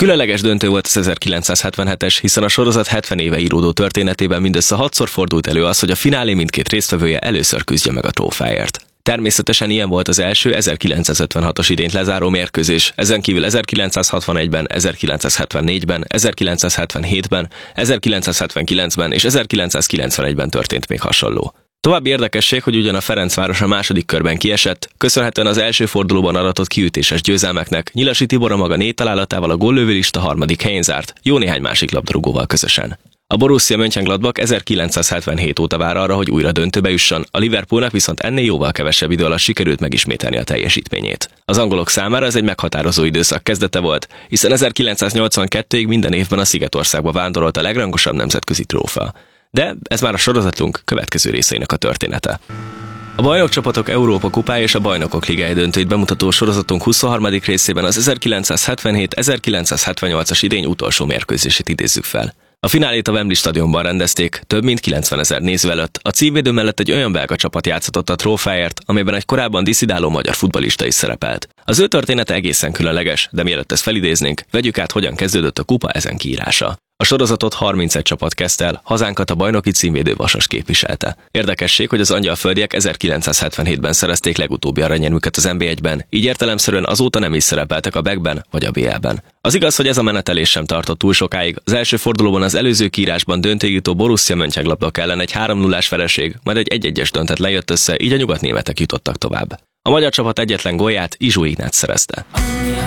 Különleges döntő volt az 1977-es, hiszen a sorozat 70 éve íródó történetében mindössze 6-szor fordult elő az, hogy a finálé mindkét résztvevője először küzdje meg a trófáért. Természetesen ilyen volt az első 1956-os idényt lezáró mérkőzés, ezen kívül 1961-ben, 1974-ben, 1977-ben, 1979-ben és 1991-ben történt még hasonló. További érdekesség, hogy ugyan a Ferencváros a második körben kiesett, köszönhetően az első fordulóban aratott kiütéses győzelmeknek Nyilasi Tibor a maga 4 találatával a góllövőlista harmadik helyén zárt, jó néhány másik labdarúgóval közösen. A Borussia Mönchengladbach 1977 óta vár arra, hogy újra döntőbe jusson, a Liverpoolnak viszont ennél jóval kevesebb idő alatt sikerült megismételni a teljesítményét. Az angolok számára ez egy meghatározó időszak kezdete volt, hiszen 1982-ig minden évben a Szigetországba vándorolt a legrangosabb nemzetközi trófea. De ez már a sorozatunk következő részeinek a története. A bajnokcsapatok Európa kupája és a Bajnokok Ligája döntőit bemutató sorozatunk 23. részében az 1977-1978-as idény utolsó mérkőzését idézzük fel. A finálét a Wembley stadionban rendezték, több mint 90 000 néző előtt. A címvédő mellett egy olyan belga csapat játszott a trófáért, amelyben egy korábban diszidáló magyar futballista is szerepelt. Az ő története egészen különleges, de mielőtt ezt felidéznénk, vegyük át, hogyan kezdődött a kupa ezen kiírása. A sorozatot 31 csapat kezdte el, hazánkat a bajnoki címvédő Vasas képviselte. Érdekesség, hogy az angyalföldiek 1977-ben szerezték legutóbbi aranyérmüket az NB1-ben, így értelemszerűen azóta nem is szerepeltek a BEK-ben vagy a BL-ben. Az igaz, hogy ez a menetelés sem tartott túl sokáig. Az első fordulóban az előző kiírásban döntőig jutó Borussia Mönchengladbach ellen egy 3-0-ás vereség, majd egy 1-1-es döntet lejött össze, így a nyugatnémetek jutottak tovább. A magyar csapat egyetlen gólját Izsó Ignác szerezte.